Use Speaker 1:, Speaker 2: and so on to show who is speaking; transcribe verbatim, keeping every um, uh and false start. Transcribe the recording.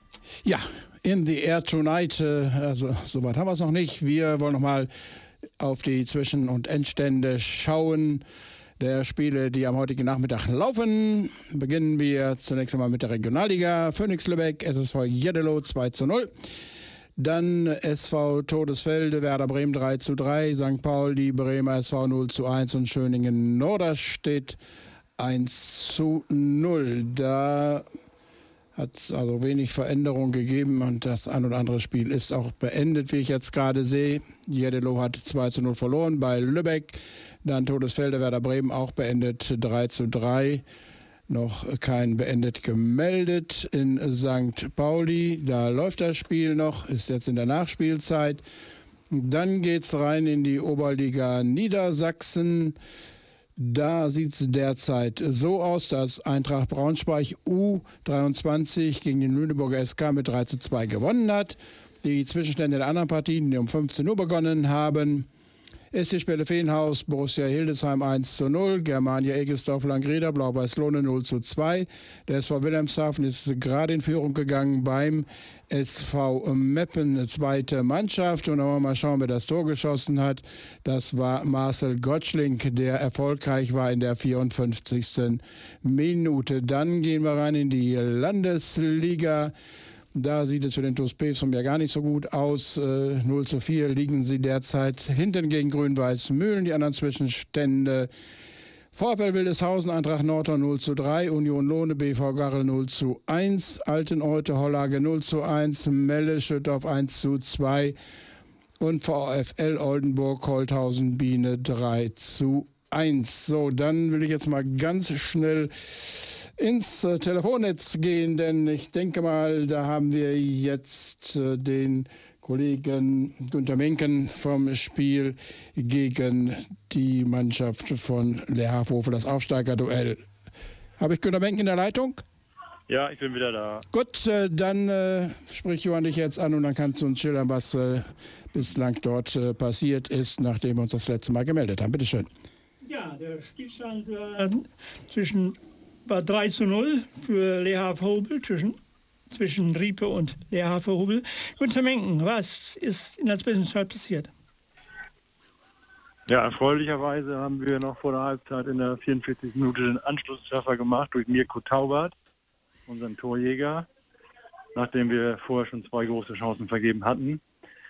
Speaker 1: Ja, in the air tonight, also soweit haben wir es noch nicht. Wir wollen nochmal auf die Zwischen- und Endstände schauen der Spiele, die am heutigen Nachmittag laufen. Beginnen wir zunächst einmal mit der Regionalliga. Phoenix Lübeck, S S V Jeddelo zwei zu null. Dann S V Todesfelde, Werder Bremen drei zu drei. Sankt Pauli, Bremer S V null zu eins und Schöningen Norderstedt eins zu null. Da hat es also wenig Veränderung gegeben und das ein oder andere Spiel ist auch beendet, wie ich jetzt gerade sehe. Jeddelo hat zwei zu null verloren bei Lübeck. Dann Todesfelde, Werder Bremen auch beendet drei zu drei. Noch kein beendet gemeldet in Sankt Pauli. Da läuft das Spiel noch, ist jetzt in der Nachspielzeit. Dann geht es rein in die Oberliga Niedersachsen. Da sieht es derzeit so aus, dass Eintracht Braunschweig U dreiundzwanzig gegen den Lüneburger S K mit drei zu zwei gewonnen hat. Die Zwischenstände der anderen Partien, die um fünfzehn Uhr begonnen haben: S C Spelle-Feenhaus, Borussia Hildesheim eins zu null, Germania Egesdorf Langreda, Blau-Weiß Lohne null zu zwei. Der S V Wilhelmshaven ist gerade in Führung gegangen beim S V Meppen, zweite Mannschaft. Und dann wollen wir mal schauen, wer das Tor geschossen hat. Das war Marcel Gottschling, der erfolgreich war in der vierundfünfzigsten Minute. Dann gehen wir rein in die Landesliga. Da sieht es für den T U S Petrum ja gar nicht so gut aus. Äh, null zu vier liegen sie derzeit hinten gegen Grün-Weiß Mühlen. Die anderen Zwischenstände: VfL Wildeshausen, Eintracht Nordhorn null zu drei, Union Lohne, B V Garrel null zu eins, Alteneute Hollage null zu eins, Melle Schüttorf eins zu zwei und VfL Oldenburg Holthausen Biene drei zu eins. So, dann will ich jetzt mal ganz schnell ins äh, Telefonnetz gehen, denn ich denke mal, da haben wir jetzt äh, den Kollegen Günter Menken vom Spiel gegen die Mannschaft von Lehrhafen, das Aufsteigerduell. Habe ich Günter Menken in der Leitung?
Speaker 2: Ja, ich bin wieder da.
Speaker 1: Gut, äh, dann äh, sprich Johann dich jetzt an und dann kannst du uns schildern, was äh, bislang dort äh, passiert ist, nachdem wir uns das letzte Mal gemeldet haben. Bitte schön.
Speaker 3: Ja, der Spielstand äh, zwischen war drei zu null für Lehrhafen-Hobel, zwischen, zwischen Riepe und Lehrhafen-Hobel. Günter Menken, was ist in der Zwischenzeit passiert?
Speaker 2: Ja, erfreulicherweise haben wir noch vor der Halbzeit in der vierundvierzigsten Minute den Anschlusstreffer gemacht durch Mirko Taubert, unseren Torjäger, nachdem wir vorher schon zwei große Chancen vergeben hatten.